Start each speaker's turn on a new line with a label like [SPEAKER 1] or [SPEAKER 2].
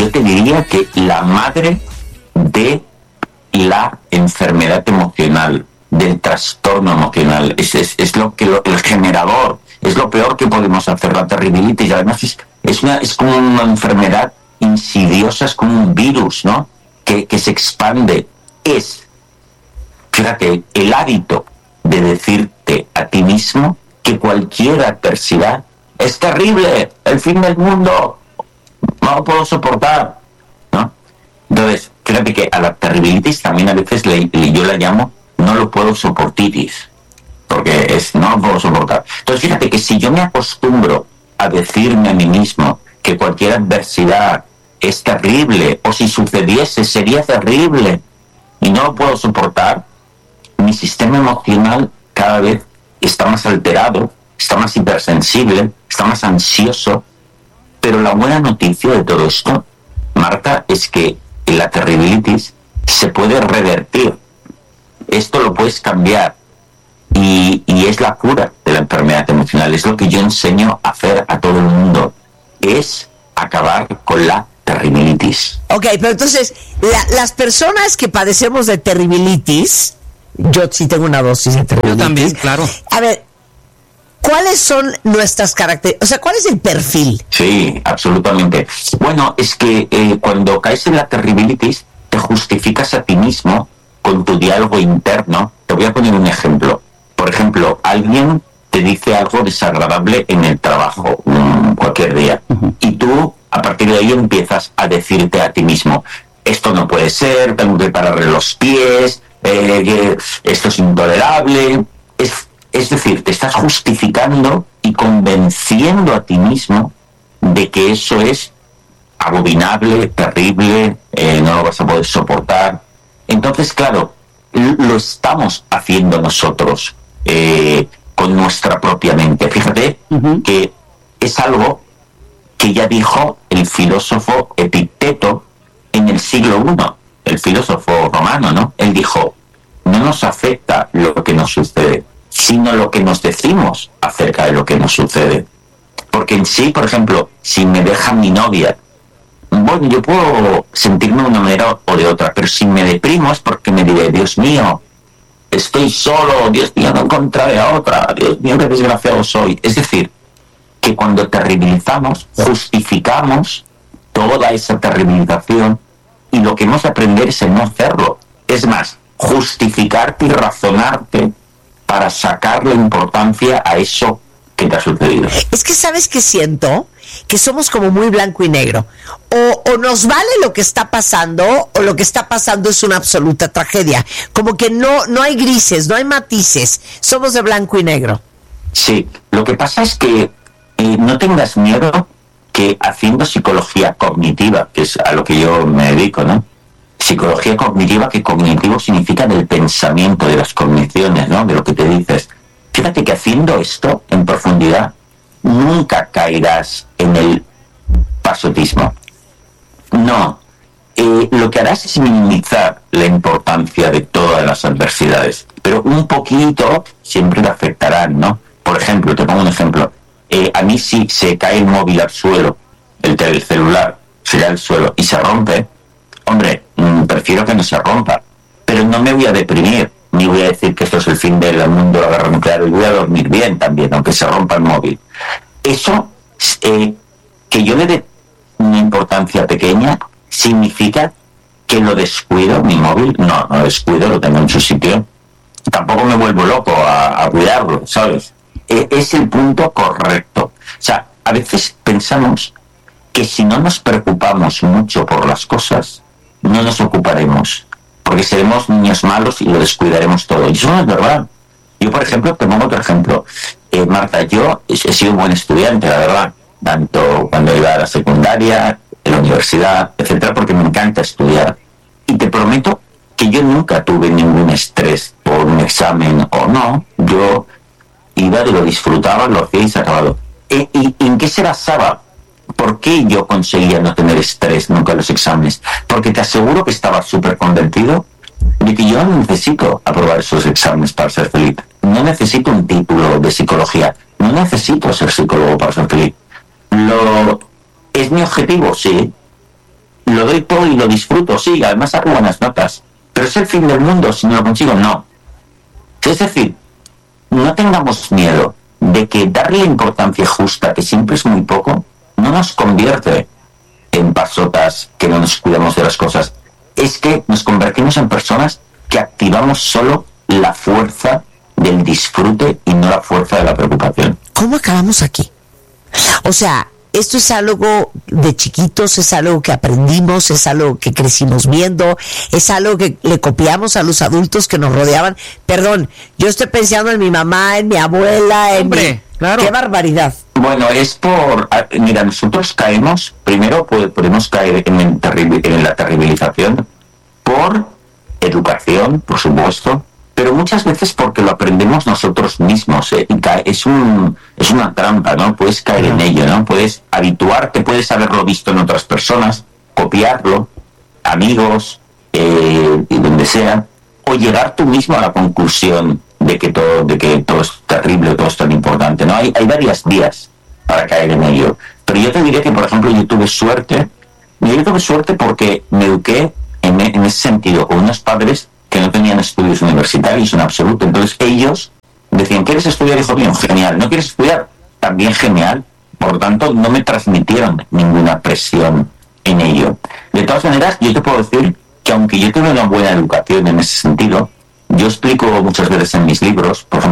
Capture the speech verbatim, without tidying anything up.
[SPEAKER 1] yo te diría que la madre de la enfermedad emocional, del trastorno emocional, es, es, es lo que lo, el generador, es lo peor que podemos hacer, la terribilitis, y además es, es, una, es como una enfermedad insidiosa, es como un virus, ¿no? Que, que se expande. Es, fíjate, el hábito de decirte a ti mismo que cualquier adversidad es terrible, el fin del mundo, no lo puedo soportar, ¿no? Entonces, fíjate que a la terribilitis también a veces le, le, yo la llamo no lo puedo soportitis, porque es no lo puedo soportar. Entonces, fíjate que si yo me acostumbro a decirme a mí mismo que cualquier adversidad es terrible, o si sucediese sería terrible y no lo puedo soportar, mi sistema emocional cada vez está más alterado, está más hipersensible, está más ansioso. Pero la buena noticia de todo esto, Marta, es que la terribilitis se puede revertir. Esto lo puedes cambiar. Y, y es la cura de la enfermedad emocional. Es lo que yo enseño a hacer a todo el mundo. Es acabar con la terribilitis.
[SPEAKER 2] Ok, pero entonces, la, las personas que padecemos de terribilitis, yo sí tengo una dosis de terribilitis.
[SPEAKER 3] Yo también, claro.
[SPEAKER 2] A ver, ¿cuáles son nuestras características? O sea, ¿cuál es el perfil?
[SPEAKER 1] Sí, absolutamente. Bueno, es que eh, cuando caes en la terribilitis, te justificas a ti mismo con tu diálogo interno. Te voy a poner un ejemplo. Por ejemplo, alguien te dice algo desagradable en el trabajo, mmm, cualquier día, uh-huh. y tú, a partir de ahí, empiezas a decirte a ti mismo, esto no puede ser, tengo que pararle los pies, eh, que esto es intolerable. Es, es decir, te estás justificando y convenciendo a ti mismo de que eso es abominable, terrible, eh, no lo vas a poder soportar. Entonces, claro, lo estamos haciendo nosotros eh, con nuestra propia mente. Fíjate uh-huh. que es algo que ya dijo el filósofo Epicteto en el siglo primero, el filósofo romano, ¿no? Él dijo, no nos afecta lo que nos sucede, sino lo que nos decimos acerca de lo que nos sucede. Porque en sí, por ejemplo, si me deja mi novia, bueno, yo puedo sentirme de una manera o de otra, pero si me deprimo es porque me diré, Dios mío, estoy solo, Dios mío, no encontraré a otra, Dios mío, qué desgraciado soy. Es decir, que cuando terribilizamos, justificamos toda esa terribilización, y lo que hemos de aprender es el no hacerlo. Es más, justificarte y razonarte para sacarle importancia a eso que te ha sucedido.
[SPEAKER 2] Es que sabes que siento que somos como muy blanco y negro. O, o nos vale lo que está pasando, o lo que está pasando es una absoluta tragedia. Como que no, no hay grises, no hay matices. Somos de blanco y negro.
[SPEAKER 1] Sí, lo que pasa es que eh, no tengas miedo que haciendo psicología cognitiva, que es a lo que yo me dedico, ¿no? Psicología cognitiva, que cognitivo significa del pensamiento, de las cogniciones, ¿no? De lo que te dices. Fíjate que haciendo esto en profundidad, nunca caerás en el pasotismo. No. Eh, lo que harás es minimizar la importancia de todas las adversidades, pero un poquito siempre te afectarán, ¿no? Por ejemplo, te pongo un ejemplo. Eh, a mí si se cae el móvil al suelo, el, el celular se cae al suelo y se rompe, hombre, mmm, prefiero que no se rompa, pero no me voy a deprimir, ni voy a decir que esto es el fin del mundo, la guerra nuclear, y voy a dormir bien también, aunque se rompa el móvil. Eso, eh, que yo le dé una importancia pequeña, significa que lo descuido, mi móvil, no, no lo descuido, lo tengo en su sitio, tampoco me vuelvo loco a, a cuidarlo, ¿sabes? Eh, es el punto correcto. O sea, a veces pensamos que si no nos preocupamos mucho por las cosas, no nos ocuparemos, porque seremos niños malos y lo descuidaremos todo. Y eso no es verdad. Yo, por ejemplo, te pongo otro ejemplo. Eh, Marta, yo he sido un buen estudiante, la verdad, tanto cuando iba a la secundaria, en la universidad, etcétera, porque me encanta estudiar. Y te prometo que yo nunca tuve ningún estrés por un examen o no. Yo iba y lo disfrutaba, lo hacía y se acababa. ¿Y, y, y en qué se basaba? ¿Por qué yo conseguía no tener estrés nunca en los exámenes? Porque te aseguro que estaba súper convencido de que yo no necesito aprobar esos exámenes para ser feliz. No necesito un título de psicología. No necesito ser psicólogo para ser feliz. Lo, ¿Es mi objetivo? Sí. doy todo y lo disfruto, sí, además saco buenas notas, pero es el fin del mundo si no lo consigo, no. Es decir, no tengamos miedo de que darle importancia justa, que siempre es muy poco, no nos convierte en pasotas que no nos cuidamos de las cosas. Es que nos convertimos en personas que activamos solo la fuerza del disfrute y no la fuerza de la preocupación.
[SPEAKER 2] ¿Cómo acabamos aquí? O sea, esto es algo de chiquitos, es algo que aprendimos, es algo que crecimos viendo, es algo que le copiamos a los adultos que nos rodeaban. Perdón, yo estoy pensando en mi mamá, en mi abuela, en
[SPEAKER 3] Hombre,
[SPEAKER 2] mi...
[SPEAKER 3] claro.
[SPEAKER 2] ¡Qué barbaridad!
[SPEAKER 1] Bueno, es por... Mira, nosotros caemos, primero podemos caer en, el terrible, en la terribilización por educación, por supuesto, pero muchas veces porque lo aprendemos nosotros mismos, ¿eh? Y cae, es un es una trampa, ¿no? Puedes caer en ello, ¿no? Puedes habituarte, puedes haberlo visto en otras personas, copiarlo, amigos, eh, y donde sea, o llegar tú mismo a la conclusión de que todo de que todo es terrible, todo es tan importante, ¿no? Hay, hay varias vías para caer en ello. Pero yo te diré que, por ejemplo, yo tuve suerte, yo tuve suerte porque me eduqué en, en ese sentido con unos padres que no tenían estudios universitarios en absoluto. Entonces ellos decían, ¿quieres estudiar, hijo mío? Genial. ¿No quieres estudiar? También genial. Por lo tanto, no me transmitieron ninguna presión en ello. De todas maneras, yo te puedo decir que aunque yo tuve una buena educación en ese sentido, yo explico muchas veces en mis libros, por ejemplo,